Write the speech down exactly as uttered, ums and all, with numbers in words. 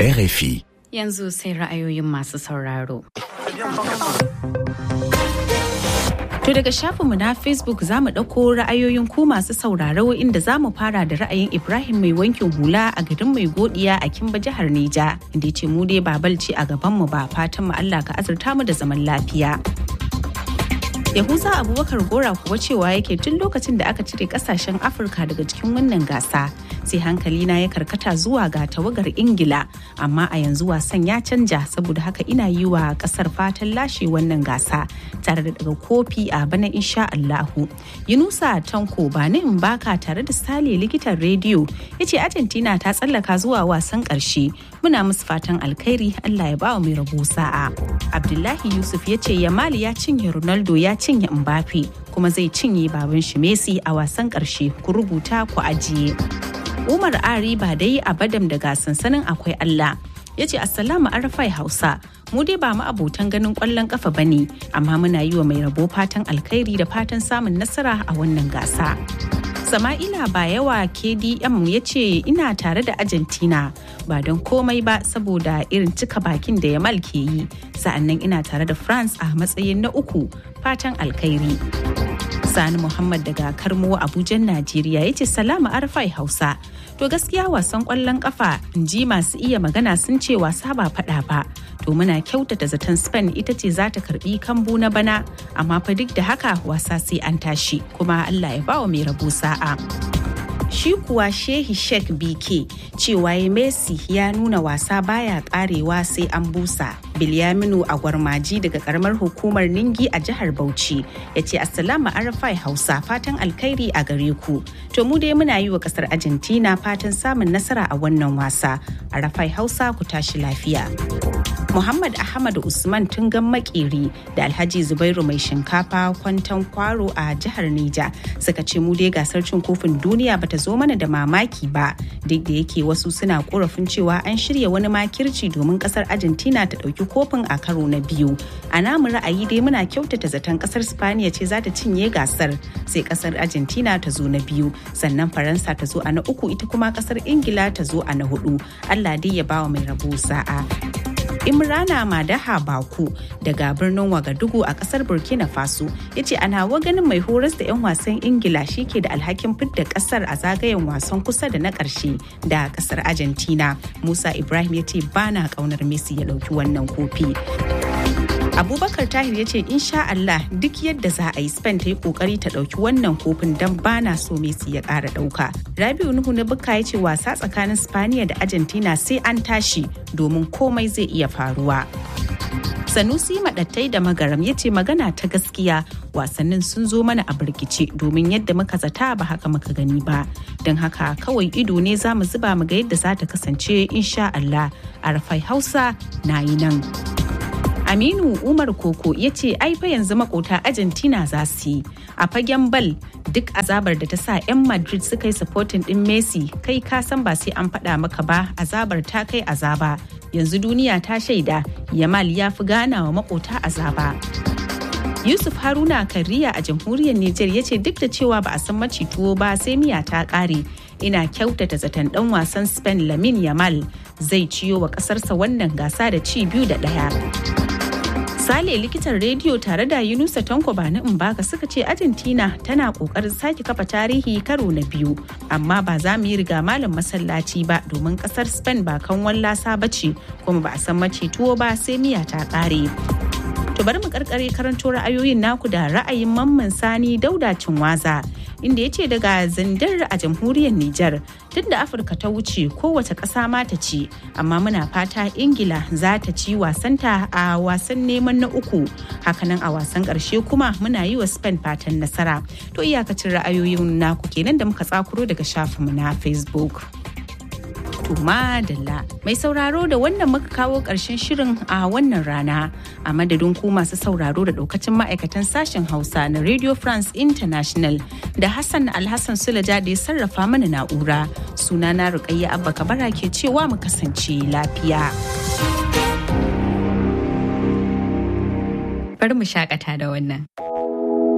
R F I. Yanzu sai ra'ayoyin masu sauraro. To daga shafinmu na Facebook za mu ɗauko ra'ayoyin ku masu sauraro inda za mu fara da ra'ayin Ibrahim mai wankin hula a garin mai godiya a Kimba jihar Neja, inda ya ce mu dai ba balci a gabanmu ba, fatan mu Allah ka azurta mu da zaman lafiya. Yahuza Abubakar Gora kuwa cewa yake tun lokacin da aka cire kasashen Afirka daga cikin wannan gasa sai hankali na ya karkata zuwa ga tawagar Ingila, amma a yanzu wasan ya canja, saboda haka ina yi wa kasar fatan lashe wannan gasa tare da daga kofi a bana insha Allahu. Yunusa Tanko Bani in baka tare da Sale likitan rediyo yace Argentina ta tsallaka zuwa wasan karshe, muna musu fatan alkhairi, Allah ya bawa mai rabo sa'a. Abdullahi Yusuf yace Yamal ya cinye Ronaldo ya cinye Mbappe kuma zai cinye baban shi Messi a wasan karshe, ku rubuta ku ajiye. Umar Ari ba dai a badam daga sansanin akwai Allah ya ce assalamu arafai Hausa, mu dai ba mu abotan ganin kwallon kafa bane, amma muna yi wa mai rabo fatan alkhairi da fatan samun nasara a wannan gasa. Sama'ila ba yawa K D M ya ce ina tare da Argentina ba don komai ba saboda irin cika bakin da Yamal ke yi, sa'annan ina tare da France a matsayin na uku, fatan alkhairi. Sani Muhammad daga Karmo Abujan Najeriya ya ce salama arfai Hausa. To gaskiya wasan kwallon kafa in ji masu iya magana sun ce wasa ba fada ba. To muna kyautata zaton Spain ita ce za ta karbi kambu na bana, amma fa duk da haka wasa sai an tashi, kuma Allah ya bawa mai rabo sa'a. Shi kuwa Shehi Sheikh B K cewa ya Messi ya nuna wasa baya karewa sai an busa. Bilyaminu a Gwarmaji daga karamar hukumar Ningi a jihar Bauchi ya ce assalamu arafai Hausa, fatan alkhairi a gare ku. To mu dai muna yi wa kasar Argentina fatan samun nasara a wannan wasa. Arafai Hausa ku tashi lafiya. Muhammad Ahmad Usman Tungan Makeri da Alhaji Zubairu mai shinkafa Kwantan Kwaro a jihar Neja suka ce mu dai gasar cin kofin duniya bata zo mana da mamaki ba, duk da yake wasu suna korafin cewa an shirya wani makirci domin kasar Argentina ta dauki kofin a karo na biyu. A namu ra'ayi dai muna kyautata zaton kasar Spaniya ce za ta cinye gasar, sai kasar Argentina ta zo na biyu, sannan Faransa ta zo a na uku, ita kuma kasar Ingila ta zo a na hudu. Allah dai ya bawa mai rabo sa'a. Imrana Madaha Baku daga birnin Wagadugu a kasar Burkina Faso ya ce ana wa ganin mai horas da 'yan wasan Ingila shi ke da alhakin fidda kasar a zagayen wasan kusa da na ƙarshe da kasar Argentina. Musa Ibrahim ya ce ba na ƙaunar Messi ya ɗauki wannan kofi. Abubakar Tahir ya ce insha Allah duk yadda za a yi Spain ta yi kokari ta dauki wannan kofin don bana so Messi ya kara dauka. Rabiu Nuhu na Bukka ya ce wasa tsakanin Spaniya da Argentina sai an tashi domin komai zai iya faruwa. Sanusi Madattai da Magaram ya ce magana ta gaskiya wasannin sun zo mana a birkice domin yadda muka zata ba haka muka gani ba. Don haka kawai ido ne za mu zuba mu ga yadda za ta kasance insha Allah. Arafai Hausa na yi nan. Aminu Umar Koko ya ce ai fa yanzu makota Argentina za su yi a fagen bal, duk azabar da ta sa 'yan Madrid suka yi supporting din Messi, kai ka san ba sai an faɗa maka ba, azabar ta kai azaba. Yanzu duniya ta shaida Yamal ya fi gana wa makota azaba. Yusuf Haruna Kariya a jamhuriyar Nijar ya ce duk da cewa ba a san maci tuwo ba sai miya ta ƙare, ina kyautata zaton ɗan wasan Spain Lamine Yamal zai ciyo wa ƙasarsa wannan gasa da ci biyu da ɗaya. Sale likitan rediyo tare da Yunusa Tanko Bani Mbaka suka ce Argentina tana kokarin sake kafa tarihi karo na biyu, amma ba za mu yi riga malam masallaci ba domin kasar Spain ba kan wallasa bace, kuma ba a san mace tuwo ba sai miya ta kare. To bari mu karkare karanto ra'ayoyin naku da ra'ayin Mamman Sani Dauda Cinwaza, inda ya ce daga Zindar a jamhuriyar Nijar, tun da Afirka ta wuce kowace ƙasa ma ta ci, amma muna fata Ingila za ta ci wasanta a wasan neman na uku, hakanan a wasan ƙarshe kuma muna yi wa Spain fatan nasara. To iyakacin ra'ayoyin naku kenan da muka tsakuro daga shafinmu na Facebook. To madalla mai sauraro da wannan muka kawo ƙarshen shirin a wannan rana, a madadin ku masu sauraro da ɗaukacin ma'aikatan sashen Hausa na Radio France International da Hassan Alhassan Sulaja da ya sarrafa mana na'ura, sunana Rukayya Abba Kabara ke cewa mu kasance lafiya. Bari mu shakata da wannan.